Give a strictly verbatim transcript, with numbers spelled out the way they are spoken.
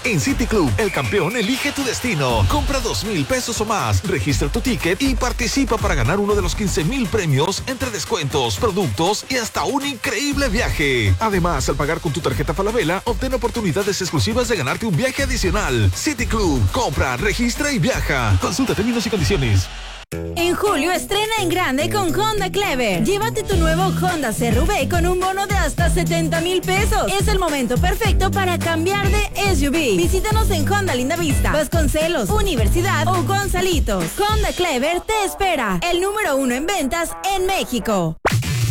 En City Club, el campeón elige tu destino. Compra dos mil pesos o más, registra tu ticket y participa para ganar uno de los quince mil premios entre descuentos, productos y hasta un increíble viaje. Además, al pagar con tu tarjeta Falabella, obtén oportunidades exclusivas de ganarte un viaje adicional. City Club, compra, registra y viaja. Consulta términos y condiciones. En julio estrena en grande con Honda Clever. Llévate tu nuevo Honda C R V con un bono de hasta setenta mil pesos. Es el momento perfecto para cambiar de S U V. Visítanos en Honda Linda Vista, Vasconcelos, Universidad o Gonzalitos. Honda Clever te espera, el número uno en ventas en México.